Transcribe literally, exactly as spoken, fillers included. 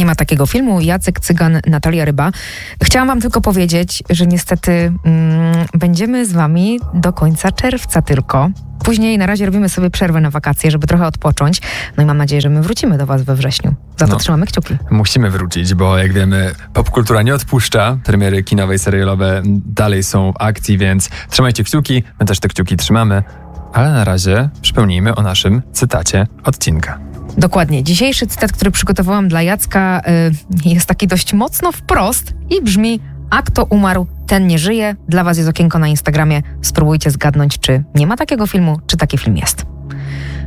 ma takiego filmu. Jacek Cygan, Natalia Ryba. Chciałam wam tylko powiedzieć, że niestety mm, będziemy z wami do końca czerwca tylko. Później na razie robimy sobie przerwę na wakacje, żeby trochę odpocząć. No i mam nadzieję, że my wrócimy do was we wrześniu. Za to no, trzymamy kciuki. Musimy wrócić, bo jak wiemy, popkultura nie odpuszcza. Premiery kinowe i serialowe dalej są w akcji, więc trzymajcie kciuki. My też te kciuki trzymamy. Ale na razie przypomnijmy o naszym cytacie odcinka. Dokładnie. Dzisiejszy cytat, który przygotowałam dla Jacka, y, jest taki dość mocno wprost i brzmi: a kto umarł, ten nie żyje. Dla was jest okienko na Instagramie. Spróbujcie zgadnąć, czy nie ma takiego filmu, czy taki film jest.